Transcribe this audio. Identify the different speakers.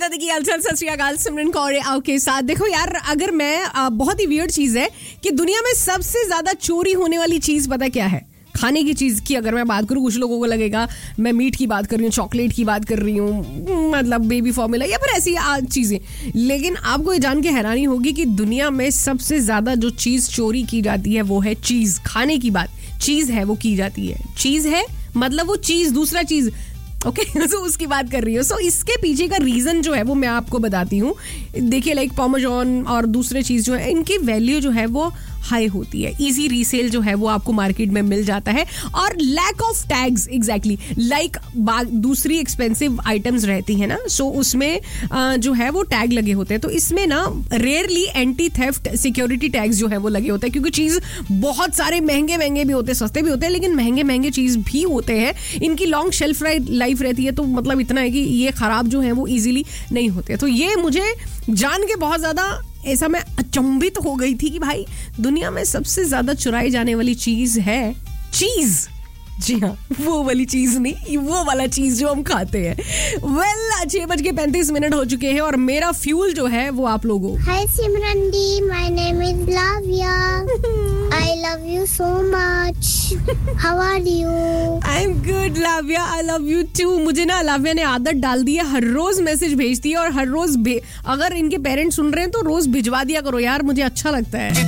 Speaker 1: राधे की हालचाल, सत श्री अकाल, सिमरन कौर आपके साथ। देखो यार, अगर मैं बहुत ही वियर्ड चीज है कि दुनिया में सबसे ज्यादा चोरी होने वाली चीज पता क्या है? खाने की चीज की अगर मैं बात करूं, कुछ लोगों को लगेगा मैं मीट की बात कर रही हूँ, चॉकलेट की बात कर रही हूँ, मतलब बेबी फॉर्मूला या फिर ऐसी चीजें। लेकिन आपको ये जान के हैरानी होगी कि दुनिया में सबसे ज्यादा जो चीज चोरी की जाती है वो है चीज। खाने की बात चीज है वो की जाती है। चीज है मतलब वो चीज, दूसरा चीज, ओके सो उसकी बात कर रही हूँ। सो इसके पीछे का रीजन जो है वो मैं आपको बताती हूँ। देखिए, लाइक पार्मेजान और दूसरे चीज जो है, इनकी वैल्यू जो है वो हाई होती है, इजी रीसेल जो है वो आपको मार्केट में मिल जाता है, और lack of tags, exactly like दूसरी एक्सपेंसिव आइटम्स रहती है ना, सो उसमें जो है वो टैग लगे होते हैं। तो इसमें ना rarely anti theft security tags जो है वो लगे होते हैं, क्योंकि चीज बहुत सारे महंगे भी होते हैं, सस्ते भी होते हैं, लेकिन महंगे चीज भी होते हैं। इनकी लॉन्ग शेल्फ लाइफ रहती है, तो मतलब इतना है कि ये खराब जो है वो इजीली नहीं होते। तो ये मुझे जान के बहुत ज्यादा ऐसा मैं अचंभित हो गई थी कि भाई दुनिया में सबसे ज्यादा चुराई जाने वाली चीज है चीज। जी हाँ, वो वाली चीज नहीं, वो वाला चीज जो हम खाते हैं। वेल 6:35 हो चुके हैं और मेरा फ्यूल जो है वो आप लोगों।
Speaker 2: हाय सिमरन दी, my name is लाविया। I love you so much. How are you?
Speaker 1: I am good लाविया, I love you to. मुझे ना लाविया ने आदत डाल दी है, हर रोज मैसेज भेजती है और हर रोज अगर इनके पेरेंट्स सुन रहे हैं तो रोज भिजवा दिया करो यार, मुझे अच्छा लगता है।